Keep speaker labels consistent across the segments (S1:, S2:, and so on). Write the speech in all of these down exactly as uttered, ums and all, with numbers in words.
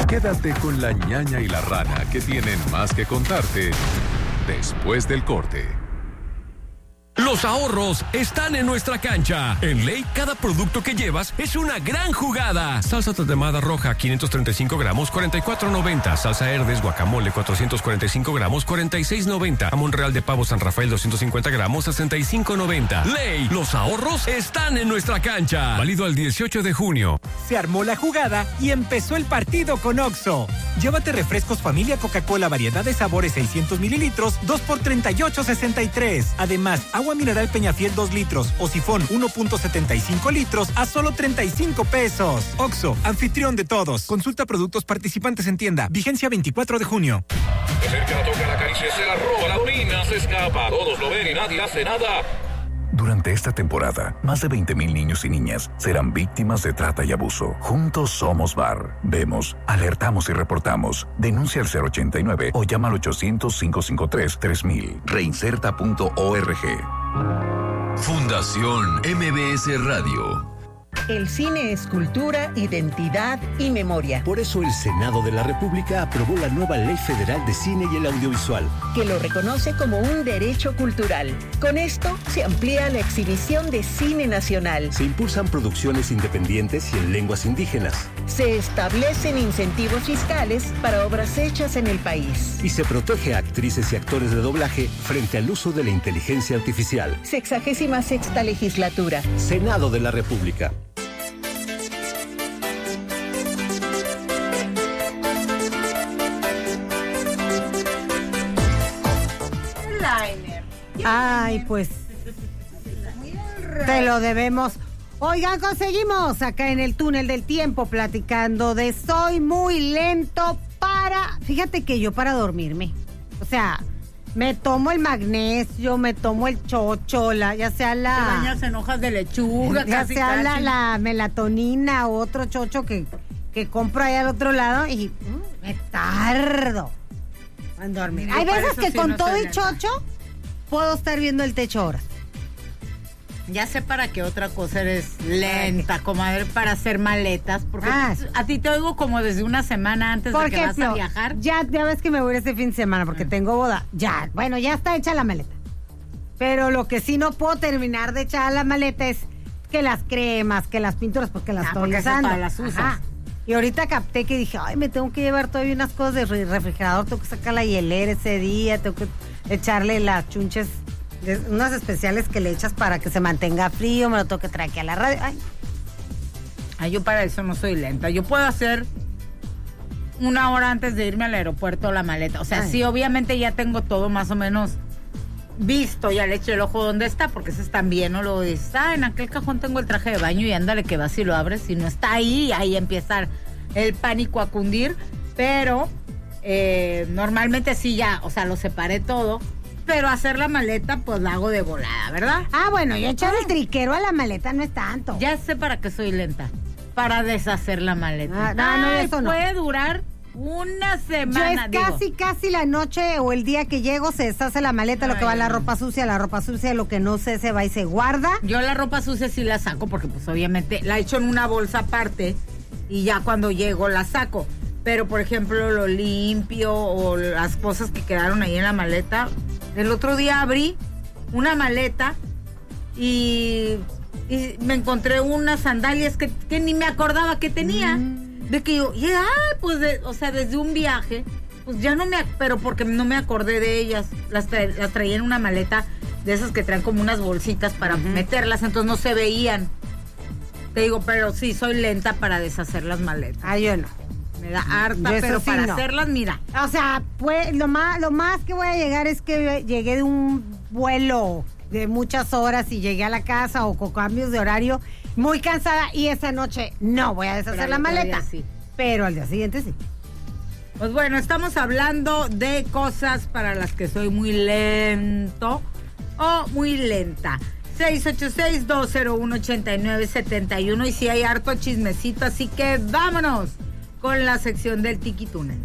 S1: Quédate con la ñaña y la rana, que tienen más que contarte después del corte.
S2: Los ahorros están en nuestra cancha. En Ley, cada producto que llevas es una gran jugada. Salsa tatemada roja, quinientos treinta y cinco gramos, cuarenta y cuatro noventa. Salsa Herdes guacamole, cuatrocientos cuarenta y cinco gramos, cuarenta y seis noventa. Jamón real de pavo San Rafael, doscientos cincuenta gramos, sesenta y cinco noventa. Ley, los ahorros están en nuestra cancha. Válido al dieciocho de junio.
S3: Se armó la jugada y empezó el partido con Oxxo. Llévate refrescos familia Coca-Cola, variedad de sabores, seiscientos mililitros, dos por treinta y ocho sesenta y tres. Además, agua mineral Peñafiel dos litros o sifón uno punto setenta y cinco litros a solo treinta y cinco pesos. Oxxo, anfitrión de todos. Consulta productos participantes en tienda. Vigencia veinticuatro de junio.
S4: De cerca la toca, la acaricia, se la roba, la orina, se escapa. Todos lo ven y nadie hace nada.
S5: Durante esta temporada, más de veinte mil niños y niñas serán víctimas de trata y abuso. Juntos somos B A R. Vemos, alertamos y reportamos. Denuncia al cero ochenta y nueve o llama al ochocientos, cinco cinco tres, tres mil. Reinserta punto org.
S6: Fundación M B S Radio.
S7: El cine es cultura, identidad y memoria.
S8: Por eso el Senado de la República aprobó la nueva Ley Federal de Cine y el Audiovisual,
S7: que lo reconoce como un derecho cultural. Con esto se amplía la exhibición de cine nacional.
S8: Se impulsan producciones independientes y en lenguas indígenas.
S7: Se establecen incentivos fiscales para obras hechas en el país.
S8: Y se protege a actrices y actores de doblaje frente al uso de la inteligencia artificial.
S7: Sexagésima sexta legislatura.
S8: Senado de la República.
S9: Ay, pues te lo debemos. Oigan, conseguimos acá en el túnel del tiempo platicando de soy muy lento para... Fíjate que yo para dormirme, o sea, me tomo el magnesio, me tomo el chocho, la, ya sea la...
S10: Te bañas en hojas de lechuga,
S9: ya
S10: casi,
S9: sea
S10: casi.
S9: La, la melatonina o otro chocho que, que compro ahí al otro lado y mm, me tardo en dormir.
S10: Yo
S9: Hay
S10: para
S9: veces
S10: eso
S9: que
S10: sí
S9: con
S10: no
S9: todo
S10: soy
S9: y
S10: lenta.
S9: chocho puedo estar viendo el techo horas.
S10: Ya sé para qué otra cosa eres lenta, comadre, para hacer maletas, porque
S9: Ah,
S10: a ti te oigo como desde una semana antes
S9: Por
S10: de que
S9: ejemplo,
S10: vas a viajar.
S9: Ya, ya ves que me voy este fin de semana porque
S10: Ah.
S9: tengo boda. Ya, bueno, ya está hecha la maleta. Pero lo que sí no puedo terminar de echar la maleta es que las cremas, que las pinturas, porque las
S10: Ah,
S9: estoy
S10: porque esas
S9: usando.
S10: para las usas.
S9: Ajá. Y ahorita capté que dije, ay, me tengo que llevar todavía unas cosas de re- refrigerador, tengo que sacar la hielera ese día, tengo que echarle las chunches, de- unas especiales que le echas para que se mantenga frío, me lo tengo que traer aquí a la radio. Ay,
S10: Ay, yo para eso no soy lenta. Yo puedo hacer una hora antes de irme al aeropuerto la maleta. O sea,
S9: Ay.
S10: sí, obviamente ya tengo todo más o menos visto, ya le echo el ojo donde está, porque eso están bien, ¿no? Lo dices, ah, en aquel cajón tengo el traje de baño y ándale que vas y lo abres y no está ahí, ahí empieza el pánico a cundir, pero eh, normalmente sí ya, o sea, lo separé todo, pero hacer la maleta pues la hago de volada, ¿verdad?
S9: Ah, bueno, yo echar el triquero a la maleta no es tanto.
S10: Ya sé para qué soy lenta, para deshacer la maleta.
S9: Ah, no, no,
S10: Ay,
S9: eso no.
S10: puede durar una
S9: Yo
S10: semana,
S9: es
S10: digo.
S9: casi, casi la noche o el día que llego se deshace la maleta, lo que
S10: Ay,
S9: va la
S10: no.
S9: ropa sucia, la ropa sucia, lo que no sé se va y se guarda.
S10: Yo la ropa sucia sí la saco porque pues obviamente la echo en una bolsa aparte y ya cuando llego la saco. Pero por ejemplo lo limpio o las cosas que quedaron ahí en la maleta. El otro día abrí una maleta y, y me encontré unas sandalias que, que ni me acordaba que tenía.
S9: Mm.
S10: De que yo, ya, pues, de- o sea, desde un viaje, pues ya no me, ac- pero porque no me acordé de ellas, las, tra- las traía en una maleta de esas que traen como unas bolsitas para
S9: Ujú.
S10: meterlas, entonces no se veían. Te digo, pero sí, soy lenta para deshacer las maletas.
S9: Ah, yo no.
S10: Me da harta,
S9: Yo eso
S10: pero
S9: sí
S10: para
S9: no.
S10: hacerlas, mira.
S9: O sea, pues lo más, lo más que voy a llegar es que llegué de un vuelo de muchas horas y llegué a la casa o con cambios de horario muy cansada y esa noche no voy a deshacer
S10: Pero
S9: la
S10: al otro
S9: maleta.
S10: día sí.
S9: Pero al día siguiente sí.
S10: Pues bueno, estamos hablando de cosas para las que soy muy lento o muy lenta. seis ocho seis, dos cero uno, ocho nueve siete uno y si hay harto chismecito, así que vámonos con la sección del Tiki Túnel.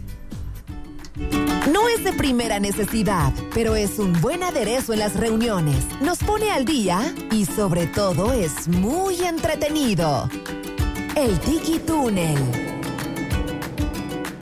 S11: No es de primera necesidad, pero es un buen aderezo en las reuniones. Nos pone al día y sobre todo es muy entretenido. El Tiki Túnel.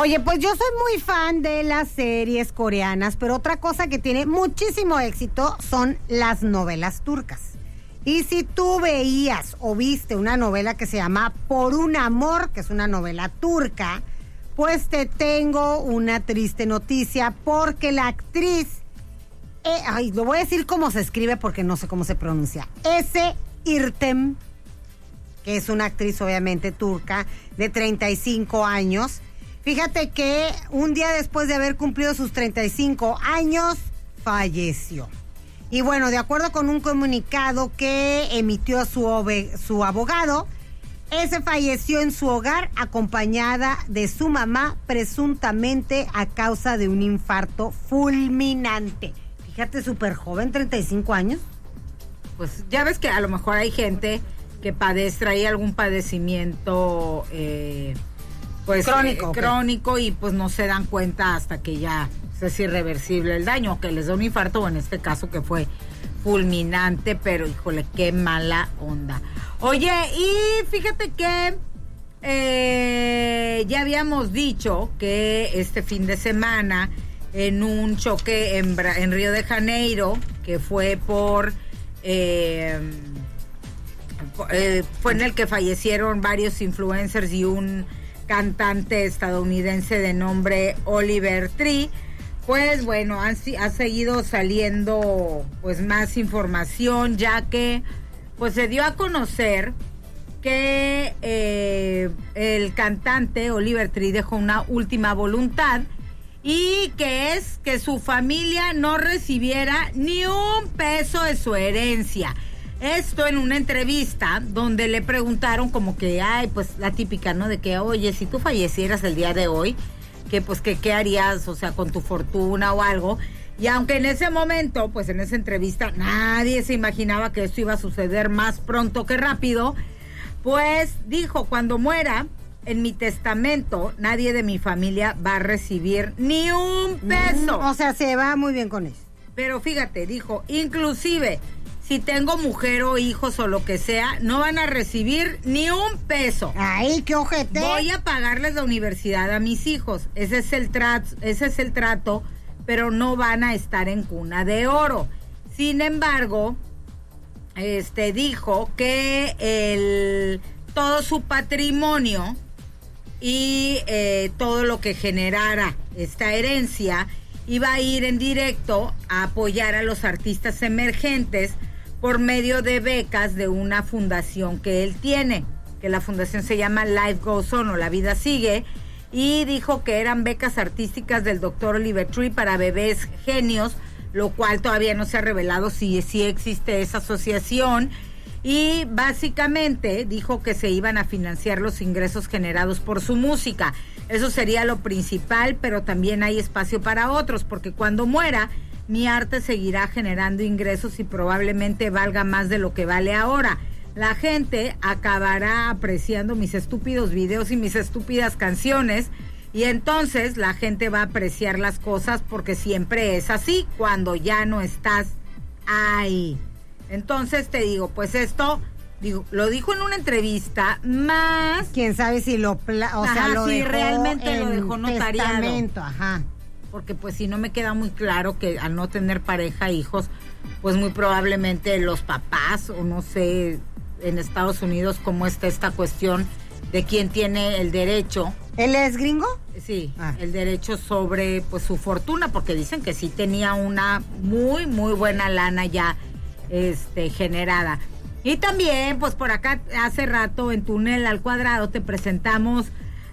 S9: Oye, pues yo soy muy fan de las series coreanas, pero otra cosa que tiene muchísimo éxito son las novelas turcas. Y si tú veías o viste una novela que se llama Por un amor, que es una novela turca, pues te tengo una triste noticia, porque la actriz, eh, ay, lo voy a decir cómo se escribe porque no sé cómo se pronuncia, Ese Irtem, que es una actriz obviamente turca de treinta y cinco años. Fíjate que un día después de haber cumplido sus treinta y cinco años, falleció. Y bueno, de acuerdo con un comunicado que emitió su, ove, su abogado, ese falleció en su hogar acompañada de su mamá, presuntamente a causa de un infarto fulminante. Fíjate, súper joven, treinta y cinco años.
S10: Pues ya ves que a lo mejor hay gente que padece, trae algún padecimiento eh, pues
S9: crónico,
S10: eh,
S9: okay.
S10: crónico y pues no se dan cuenta hasta que ya es irreversible el daño, que les da un infarto, o en este caso que fue fulminante, pero híjole, qué mala onda. Oye, y fíjate que eh, ya habíamos dicho que este fin de semana en un choque en, en Río de Janeiro, que fue por eh, eh, fue en el que fallecieron varios influencers y un cantante estadounidense de nombre Oliver Tree. Pues bueno, han, ha seguido saliendo pues más información, ya que pues se dio a conocer que eh, el cantante Oliver Tree dejó una última voluntad, y que es que su familia no recibiera ni un peso de su herencia. Esto en una entrevista donde le preguntaron como que, ay, pues la típica, ¿no? De que, oye, si tú fallecieras el día de hoy, que pues que qué harías, o sea, con tu fortuna o algo. Y aunque en ese momento, pues en esa entrevista nadie se imaginaba que esto iba a suceder más pronto que rápido, pues dijo, cuando muera, en mi testamento, nadie de mi familia va a recibir ni un peso.
S9: Mm, o sea, se va muy bien con eso.
S10: Pero fíjate, dijo, inclusive, si tengo mujer o hijos o lo que sea, no van a recibir ni un peso.
S9: Ay, qué ojete.
S10: Voy a pagarles la universidad a mis hijos. Ese es el trato, ese es el trato, pero no van a estar en cuna de oro. Sin embargo, este dijo que el todo su patrimonio y eh, todo lo que generara esta herencia iba a ir en directo a apoyar a los artistas emergentes por medio de becas de una fundación que él tiene, que la fundación se llama Life Goes On, o La Vida Sigue, y dijo que eran becas artísticas del doctor Oliver Tree para bebés genios, lo cual todavía no se ha revelado si, si existe esa asociación, y básicamente dijo que se iban a financiar los ingresos generados por su música. Eso sería lo principal, pero también hay espacio para otros, porque cuando muera, mi arte seguirá generando ingresos y probablemente valga más de lo que vale ahora. La gente acabará apreciando mis estúpidos videos y mis estúpidas canciones, y entonces la gente va a apreciar las cosas, porque siempre es así cuando ya no estás ahí. Entonces te digo, pues esto digo, lo dijo en una entrevista, más
S9: quién sabe si lo pla- o
S10: ajá,
S9: sea, lo
S10: si
S9: dejó
S10: realmente lo dejó notariado.
S9: Ajá.
S10: Porque pues si no me queda muy claro que al no tener pareja, hijos, pues muy probablemente los papás, o no sé, en Estados Unidos cómo está esta cuestión de quién tiene el derecho.
S9: ¿Él es gringo?
S10: Sí, ah. el derecho sobre pues su fortuna, porque dicen que sí tenía una muy, muy buena lana ya este, generada. Y también, pues por acá hace rato en Túnel al Cuadrado te presentamos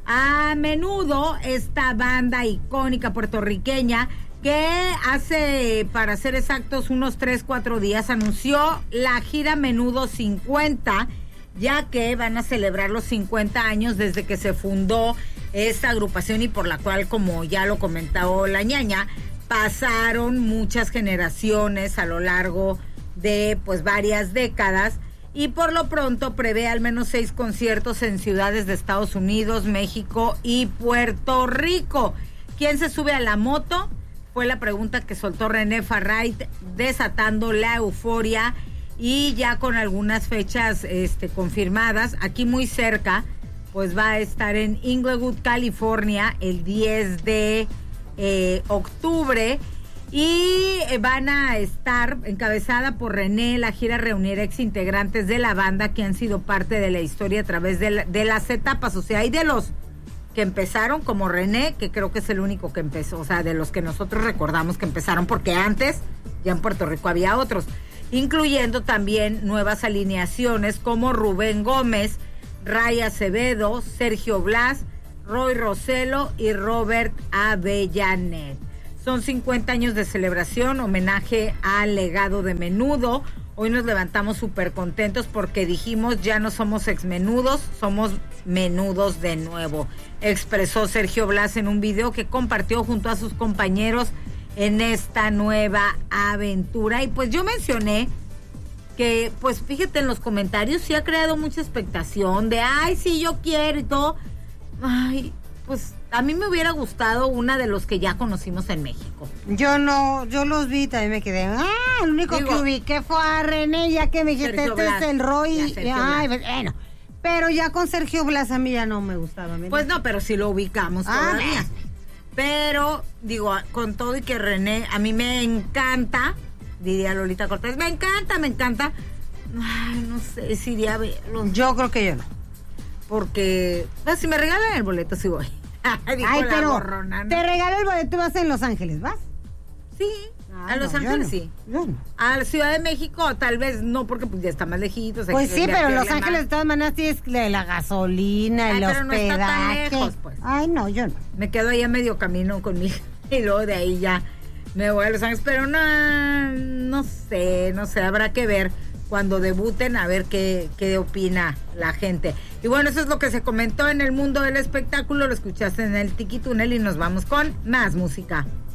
S10: a Menudo, esta banda icónica puertorriqueña que hace, para ser exactos, unos tres, cuatro días anunció la gira Menudo cincuenta, ya que van a celebrar los cincuenta años desde que se fundó esta agrupación, y por la cual, como ya lo comentó la ñaña, pasaron muchas generaciones a lo largo de pues varias décadas, y por lo pronto prevé al menos seis conciertos en ciudades de Estados Unidos, México y Puerto Rico. ¿Quién se sube a la moto? Fue la pregunta que soltó René Farrait, desatando la euforia, y ya con algunas fechas este, confirmadas. Aquí muy cerca pues va a estar en Inglewood, California, el diez de octubre. Y van a estar encabezada por René. La gira reunirá ex integrantes de la banda que han sido parte de la historia a través de, la, de las etapas. O sea, hay de los que empezaron, como René, que creo que es el único que empezó, o sea, de los que nosotros recordamos que empezaron, porque antes ya en Puerto Rico había otros, incluyendo también nuevas alineaciones como Rubén Gómez, Ray Acevedo, Sergio Blas, Roy Roselo y Robert Avellanet. Son cincuenta años de celebración, homenaje al legado de Menudo. Hoy nos levantamos súper contentos porque dijimos, ya no somos exmenudos, somos menudos de nuevo. Expresó Sergio Blas en un video que compartió junto a sus compañeros en esta nueva aventura. Y pues yo mencioné que, pues fíjate, en los comentarios sí ha creado mucha expectación de, ay, sí, yo quiero y todo. Ay, pues a mí me hubiera gustado una de los que ya conocimos en México.
S9: Yo no, yo los vi, también me quedé, ah, el único Digo, que ubiqué fue a René, ya que me dijiste, este es el Roy, y, ay, bueno, pero ya con Sergio Blas a mí ya no me gustaba. Mira.
S10: Pues no, pero sí lo ubicamos ah, todavía. Pero, digo, con todo y que René, a mí me encanta, diría Lolita Cortés, me encanta, me encanta, ay, no sé si iría a verlo.
S9: Yo creo que yo no.
S10: Porque, pues, si me regalan el boleto, sí voy.
S9: Ay, pero borrona, ¿no? Te regalo el boleto y vas en Los Ángeles, ¿vas?
S10: Sí, ah, a Los no, Ángeles no, sí.
S9: Yo no.
S10: A la Ciudad de México tal vez no, porque pues ya está más lejitos.
S9: Pues sí, pero Los Ángeles más. De todas maneras tienes la gasolina, Ay, el pero hospedaje. No está tan lejos, pues. Ay, no, yo no.
S10: Me quedo ahí a medio camino con mi hija y luego de ahí ya me voy a Los Ángeles, pero no, no sé, no sé, habrá que ver cuando debuten, a ver qué, qué opina la gente. Y bueno, eso es lo que se comentó en el mundo del espectáculo, lo escuchaste en el Tiki Túnel y nos vamos con más música.